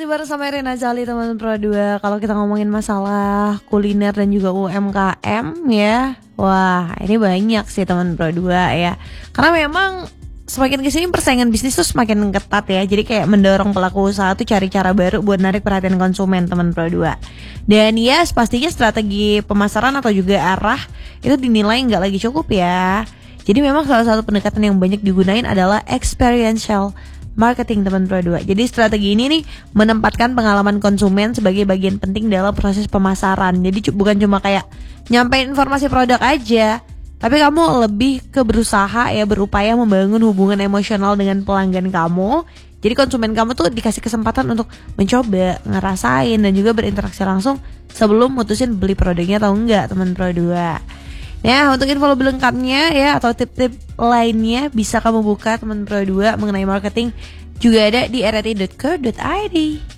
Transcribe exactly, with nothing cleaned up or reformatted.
masih bareng sama Rina Zali teman-teman Pro dua. Kalau kita ngomongin masalah kuliner dan juga U M K M ya, wah ini banyak sih teman Pro dua ya. Karena memang semakin kesini persaingan bisnis tuh semakin ketat ya. Jadi kayak mendorong pelaku usaha tuh cari cara baru buat narik perhatian konsumen teman Pro dua. Dan ya pastinya strategi pemasaran atau juga arah itu dinilai nggak lagi cukup ya. Jadi memang salah satu pendekatan yang banyak digunain adalah experiential marketing teman Pro dua. Jadi strategi ini nih menempatkan pengalaman konsumen sebagai bagian penting dalam proses pemasaran. Jadi bukan cuma kayak nyampein informasi produk aja, tapi kamu lebih ke berusaha ya, berupaya membangun hubungan emosional dengan pelanggan kamu. Jadi konsumen kamu tuh dikasih kesempatan untuk mencoba, ngerasain dan juga berinteraksi langsung sebelum mutusin beli produknya atau enggak teman Pro dua. Nah, untuk info lebih lengkapnya ya atau tip-tip lainnya bisa kamu buka teman Pro dua mengenai marketing juga ada di r r i dot co dot i d.